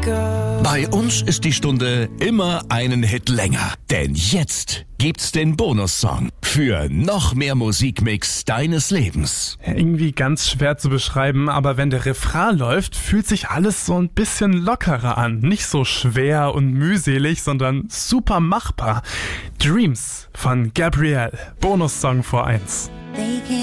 Bei uns ist die Stunde immer einen Hit länger. Denn jetzt gibt's den Bonussong für noch mehr Musikmix deines Lebens. Irgendwie ganz schwer zu beschreiben, aber wenn der Refrain läuft, fühlt sich alles so ein bisschen lockerer an. Nicht so schwer und mühselig, sondern super machbar. Dreams von Gabrielle, Bonussong vor 1.